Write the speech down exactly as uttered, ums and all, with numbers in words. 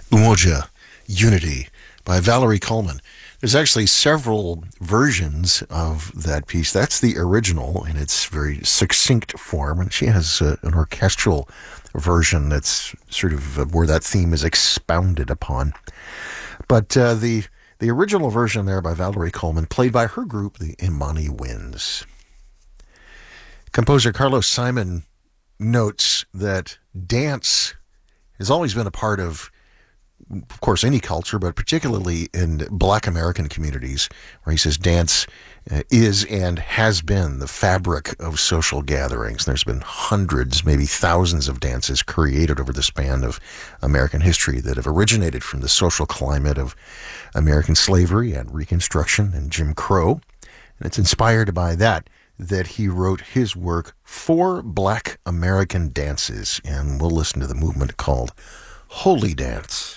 Umoja, Unity, by Valerie Coleman. There's actually several versions of that piece. That's the original in its very succinct form, and she has uh, an orchestral version that's sort of uh, where that theme is expounded upon. But uh, the the original version there by Valerie Coleman, played by her group, the Imani Winds. Composer Carlos Simon notes that dance has always been a part of, of course, any culture, but particularly in Black American communities, where he says dance uh, is and has been the fabric of social gatherings. There's been hundreds, maybe thousands of dances created over the span of American history that have originated from the social climate of American slavery and Reconstruction and Jim Crow. And it's inspired by that that he wrote his work, Four Black American Dances, and we'll listen to the movement called Holy Dance.